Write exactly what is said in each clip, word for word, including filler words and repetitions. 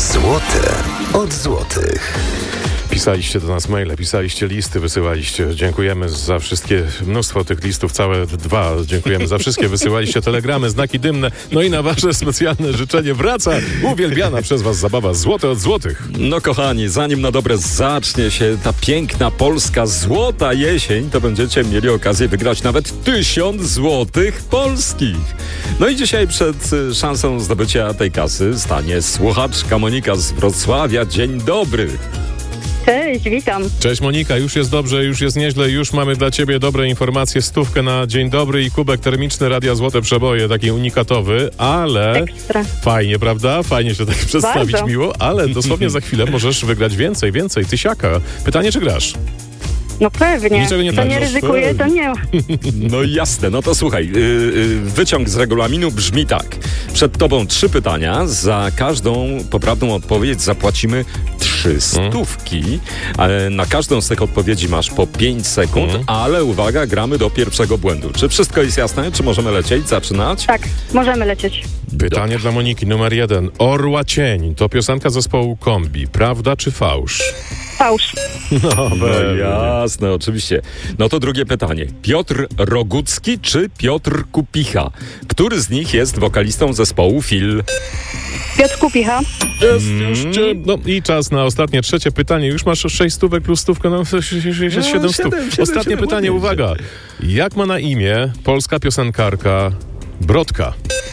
Złote od złotych. Pisaliście do nas maile, pisaliście listy, wysyłaliście. Dziękujemy za wszystkie, mnóstwo tych listów, całe dwa. Dziękujemy za wszystkie. Wysyłaliście telegramy, znaki dymne. No i na wasze specjalne życzenie wraca uwielbiana przez was zabawa Złote od złotych. No kochani, zanim na dobre zacznie się ta piękna polska złota jesień, to będziecie mieli okazję wygrać nawet tysiąc złotych polskich. No i dzisiaj przed y, szansą zdobycia tej kasy stanie słuchaczka Monika z Wrocławia. Dzień dobry. Cześć, witam. Cześć Monika, już jest dobrze, już jest nieźle, już mamy dla ciebie dobre informacje, stówkę na dzień dobry i kubek termiczny Radia Złote Przeboje, taki unikatowy, ale Ekstra. fajnie, prawda? Fajnie się tak przedstawić Bardzo. miło, ale dosłownie za chwilę możesz wygrać więcej, więcej, tysiaka. Pytanie, czy grasz? No pewnie. Niczego nie to nie tracisz. ryzykuję, to nie. No jasne, no to słuchaj, yy, yy, wyciąg z regulaminu brzmi tak. Przed tobą trzy pytania, za każdą poprawną odpowiedź zapłacimy trzy stówki. E, na każdą z tych odpowiedzi masz po pięć sekund, Mm. ale uwaga, gramy do pierwszego błędu. Czy wszystko jest jasne? Czy możemy lecieć, zaczynać? Tak, możemy lecieć. Pytanie dla Moniki, numer jeden. Orła Cień to piosenka zespołu Kombi, prawda czy fałsz? Fałsz. No, No jasne, oczywiście. No to drugie pytanie. Piotr Rogucki czy Piotr Kupicha? Który z nich jest wokalistą zespołu Fil? Piotr Kupicha. Jest już cię. No i czas na ostatnie, trzecie pytanie. Już masz sześć stówek plus stówkę, no jest siedem stów. siedem, siedem, Ostatnie siedem, pytanie, ładnie. uwaga. Jak ma na imię polska piosenkarka Brodka?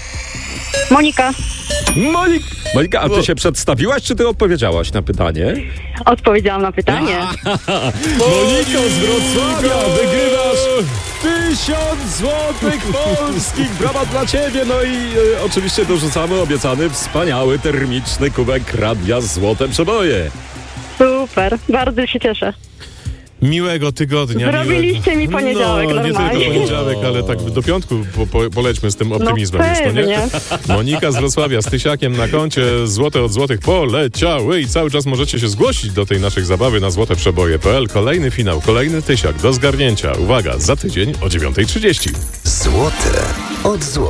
Monika. Monik... Monika, a ty się przedstawiłaś, czy ty odpowiedziałaś na pytanie? Odpowiedziałam na pytanie. Moniko z Wrocławia, wygrywasz tysiąc złotych polskich. Brawa dla ciebie. No i e, oczywiście dorzucamy obiecany wspaniały termiczny kubek Radia Złote Przeboje. Super, bardzo się cieszę. Miłego tygodnia. Zrobiliście mi poniedziałek No, nie normalnie. tylko poniedziałek, ale tak do piątku po, po, polećmy z tym optymizmem. No już, no nie? pewnie. Monika z Wrocławia z tysiakiem na koncie, Złote od złotych poleciały i cały czas możecie się zgłosić do tej naszej zabawy na złoteprzeboje kropka p l. Kolejny finał, kolejny tysiak do zgarnięcia. Uwaga, za tydzień o dziewiąta trzydzieści. Złote od złotych.